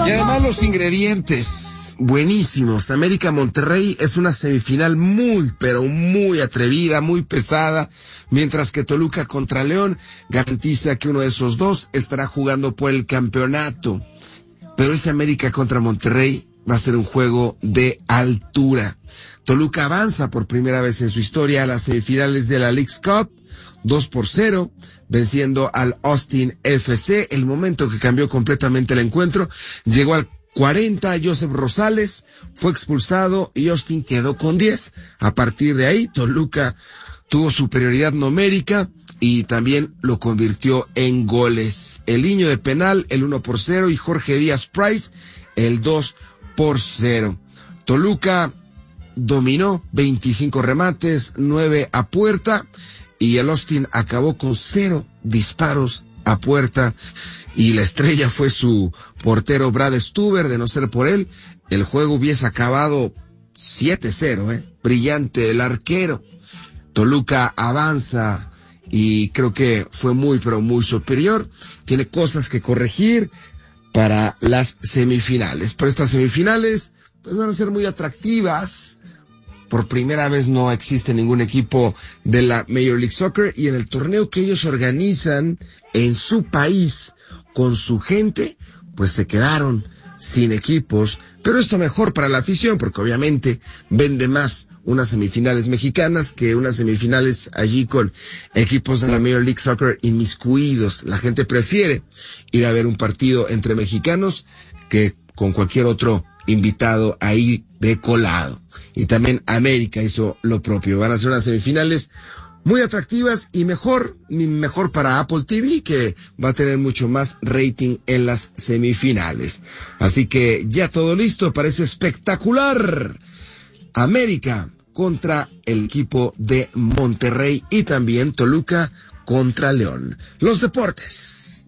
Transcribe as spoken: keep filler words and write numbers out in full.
Y además los ingredientes buenísimos. América Monterrey es una semifinal muy, pero muy atrevida, muy pesada, mientras que Toluca contra León garantiza que uno de esos dos estará jugando por el campeonato. Pero ese América contra Monterrey va a ser un juego de altura. Toluca avanza por primera vez en su historia a las semifinales de la Leagues Cup, dos por cero, venciendo al Austin F C. El momento que cambió completamente el encuentro, llegó al cuarenta, Joseph Rosales fue expulsado y Austin quedó con diez. A partir de ahí, Toluca tuvo superioridad numérica y también lo convirtió en goles. El Niño de penal, el uno por cero, y Jorge Díaz Price, el dos por cero. Toluca dominó veinticinco remates, nueve a puerta, y el Austin acabó con cero disparos a puerta, y la estrella fue su portero Brad Stuber. De no ser por él, el juego hubiese acabado siete cero, eh. Brillante el arquero. Toluca avanza y creo que fue muy, pero muy superior. Tiene cosas que corregir para las semifinales. Pero estas semifinales, pues, van a ser muy atractivas. Por primera vez no existe ningún equipo de la Major League Soccer, y en el torneo que ellos organizan en su país con su gente, pues se quedaron sin equipos. Pero esto mejor para la afición, porque obviamente vende más unas semifinales mexicanas que unas semifinales allí con equipos de la Major League Soccer inmiscuidos. La gente prefiere ir a ver un partido entre mexicanos que con cualquier otro invitado ahí de colado. Y también América hizo lo propio. Van a ser unas semifinales muy atractivas y mejor, mejor para Apple T V, que va a tener mucho más rating en las semifinales. Así que ya todo listo, parece espectacular. América contra el equipo de Monterrey y también Toluca contra León. Los deportes.